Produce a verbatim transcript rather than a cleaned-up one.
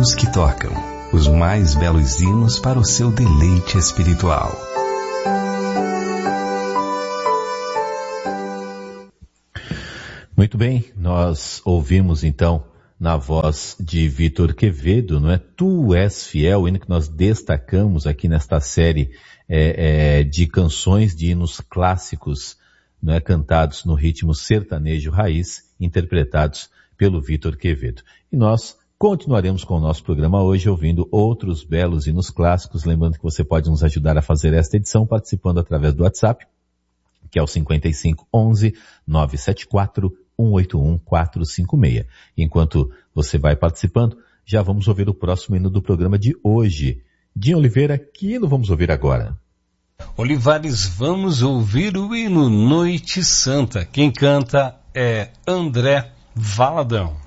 hinos que tocam, os mais belos hinos para o seu deleite espiritual. Muito bem, nós ouvimos então na voz de Vitor Quevedo, não é? Tu és fiel, o hino que nós destacamos aqui nesta série é, é, de canções de hinos clássicos, não é? Cantados no ritmo sertanejo raiz, interpretados pelo Vitor Quevedo. E nós continuaremos com o nosso programa hoje ouvindo outros belos hinos clássicos, lembrando que você pode nos ajudar a fazer esta edição participando através do WhatsApp, que é o cinquenta e cinco, onze, novecentos e setenta e quatro, cento e oitenta e um, quatrocentos e cinquenta e seis. Enquanto você vai participando, já vamos ouvir o próximo hino do programa de hoje. Dinho Oliveira, que hino vamos ouvir agora? Olivares, vamos ouvir o hino Noite Santa. Quem canta é André Valadão.